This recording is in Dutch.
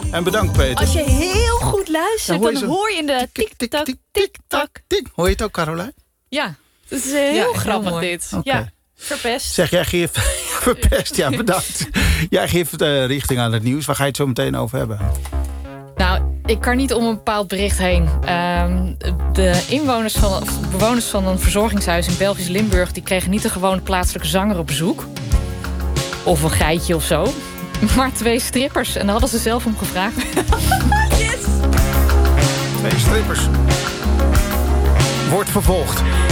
En bedankt, Peter. Als je heel goed luistert, Dan dan hoor je in de tik-tak, tik-tak. Hoor je het ook, Carolijn? Ja, het is heel grappig mooi. dit. Oké. Ja, verpest. Zeg, jij geeft... Verpest, ja, bedankt. Jij geeft richting aan het nieuws. Waar ga je het zo meteen over hebben? Nou, ik kan niet om een bepaald bericht heen. De bewoners van een verzorgingshuis in Belgisch Limburg... die kregen niet een gewone plaatselijke zanger op bezoek. Of een geitje of zo. Maar 2 strippers. En daar hadden ze zelf om gevraagd. Yes! 2 strippers. Wordt vervolgd.